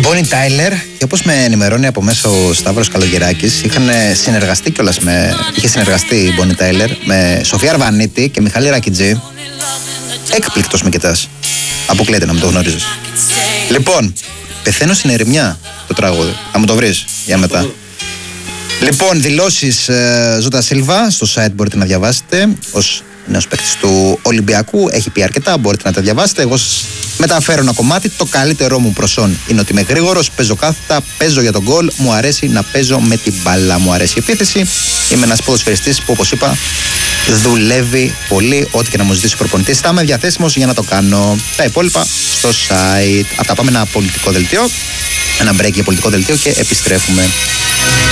Bonnie Tyler, και όπως με ενημερώνει από μέσα ο Σταύρος Καλογεράκης, είχε συνεργαστεί η Bonnie Tyler με Σοφία Αρβανίτη και Μιχάλη Ρακιτζή. Έκπληκτος με κοιτάς. Αποκλείεται να μην το γνωρίζεις. Λοιπόν, πεθαίνω στην ερημιά το τραγούδι. Θα μου το βρεις για μετά. Λοιπόν, δηλώσεις Ζώτα Σίλβα στο site μπορείτε να διαβάσετε. Ως νέος παίκτης του Ολυμπιακού έχει πει αρκετά, μπορείτε να τα διαβάσετε. Εγώ σας μεταφέρω ένα κομμάτι. Το καλύτερό μου προσόν είναι ότι είμαι γρήγορος, παίζω κάθετα, παίζω για τον γκολ. Μου αρέσει να παίζω με την μπάλα, μου αρέσει η επίθεση. Είμαι ένας ποδοσφαιριστής που, όπως είπα, δουλεύει πολύ. Ό,τι και να μου ζητήσει ο προπονητής, θα είμαι διαθέσιμος για να το κάνω. Τα υπόλοιπα στο site. Αυτά, πάμε ένα πολιτικό δελτίο. Ένα break για πολιτικό δελτίο και επιστρέφουμε.